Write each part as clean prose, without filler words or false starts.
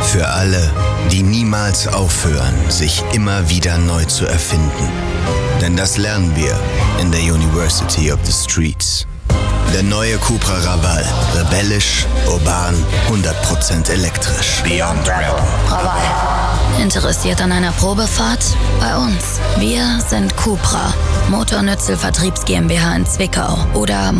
Für alle, die niemals aufhören, sich immer wieder neu zu erfinden. Denn das lernen wir in der University of the Streets. Der neue Cupra Raval. Rebellisch, urban, 100% elektrisch. Beyond Rebel. Raval. Interessiert an einer Probefahrt? Bei uns. Wir sind Cupra. Motornützel Vertriebs GmbH in Zwickau. Oder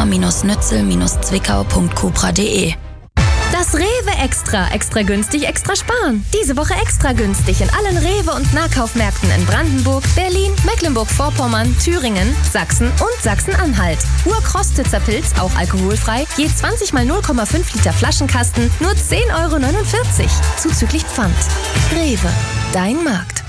motor-nützel-zwickau.cupra.de. Das Rewe Extra. Extra günstig, extra sparen. Diese Woche extra günstig in allen Rewe- und Nahkaufmärkten in Brandenburg, Berlin, Mecklenburg-Vorpommern, Thüringen, Sachsen und Sachsen-Anhalt. Urkrostitzer Pilz, auch alkoholfrei, je 20 mal 0,5 Liter Flaschenkasten, nur 10,49 € zuzüglich Pfand. Rewe, dein Markt.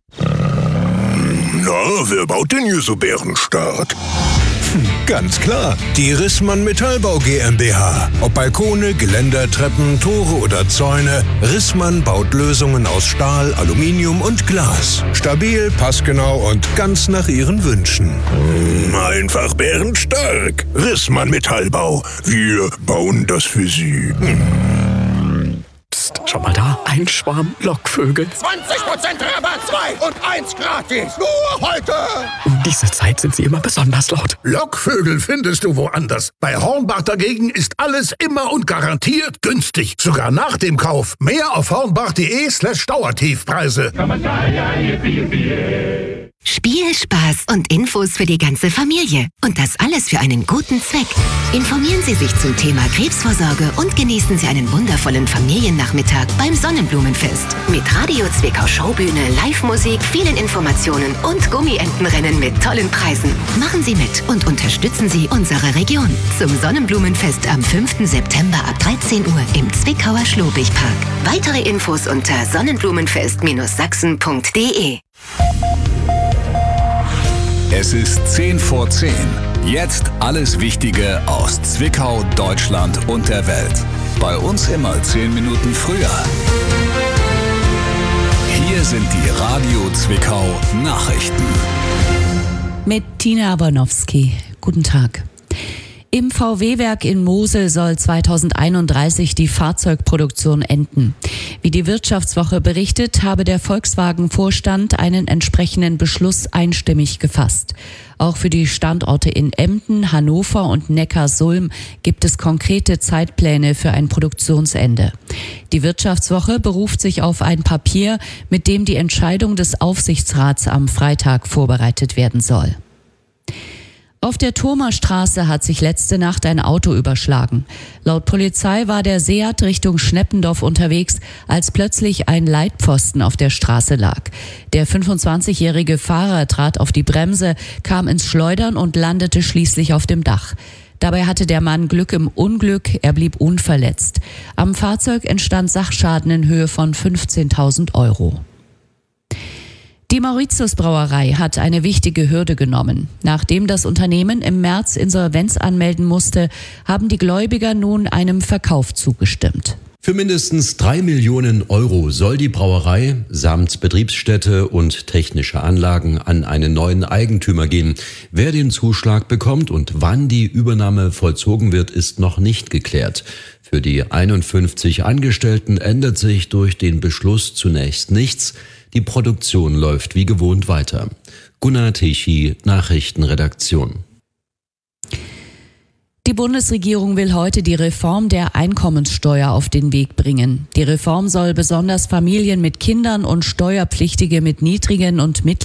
Na, wer baut denn hier so bärenstark? Ganz klar, die Rissmann Metallbau GmbH. Ob Balkone, Geländer, Treppen, Tore oder Zäune, Rissmann baut Lösungen aus Stahl, Aluminium und Glas. Stabil, passgenau und ganz nach Ihren Wünschen. Einfach bärenstark. Rissmann Metallbau. Wir bauen das für Sie. Psst, schau mal da, ein Schwarm Lockvögel. 20% Rabatt, 2 und 1 gratis. Nur heute. Um diese Zeit sind sie immer besonders laut. Lockvögel findest du woanders. Bei Hornbach dagegen ist alles immer und garantiert günstig. Sogar nach dem Kauf. Mehr auf hornbach.de/Dauertiefpreise. Spiel, Spaß und Infos für die ganze Familie. Und das alles für einen guten Zweck. Informieren Sie sich zum Thema Krebsvorsorge und genießen Sie einen wundervollen Familiennachmittag beim Sonnenblumenfest. Mit Radio Zwickau Showbühne, Live-Musik, vielen Informationen und Gummientenrennen mit tollen Preisen. Machen Sie mit und unterstützen Sie unsere Region. Zum Sonnenblumenfest am 5. September ab 13 Uhr im Zwickauer Schlobigpark. Weitere Infos unter sonnenblumenfest-sachsen.de. Es ist 10 vor 10. Jetzt alles Wichtige aus Zwickau, Deutschland und der Welt. Bei uns immer 10 Minuten früher. Hier sind die Radio Zwickau Nachrichten. Mit Tina Abanowski. Guten Tag. Im VW-Werk in Mosel soll 2031 die Fahrzeugproduktion enden. Wie die Wirtschaftswoche berichtet, habe der Volkswagen-Vorstand einen entsprechenden Beschluss einstimmig gefasst. Auch für die Standorte in Emden, Hannover und Neckarsulm gibt es konkrete Zeitpläne für ein Produktionsende. Die Wirtschaftswoche beruft sich auf ein Papier, mit dem die Entscheidung des Aufsichtsrats am Freitag vorbereitet werden soll. Auf der Thurmer Straße hat sich letzte Nacht ein Auto überschlagen. Laut Polizei war der Seat Richtung Schneppendorf unterwegs, als plötzlich ein Leitpfosten auf der Straße lag. Der 25-jährige Fahrer trat auf die Bremse, kam ins Schleudern und landete schließlich auf dem Dach. Dabei hatte der Mann Glück im Unglück, er blieb unverletzt. Am Fahrzeug entstand Sachschaden in Höhe von 15.000 €. Die Mauritius Brauerei hat eine wichtige Hürde genommen. Nachdem das Unternehmen im März Insolvenz anmelden musste, haben die Gläubiger nun einem Verkauf zugestimmt. Für mindestens 3 Millionen € soll die Brauerei samt Betriebsstätte und technische Anlagen an einen neuen Eigentümer gehen. Wer den Zuschlag bekommt und wann die Übernahme vollzogen wird, ist noch nicht geklärt. Für die 51 Angestellten ändert sich durch den Beschluss zunächst nichts. Die Produktion läuft wie gewohnt weiter. Gunnar Tichy, Nachrichtenredaktion. Die Bundesregierung will heute die Reform der Einkommenssteuer auf den Weg bringen. Die Reform soll besonders Familien mit Kindern und Steuerpflichtige mit niedrigen und mittleren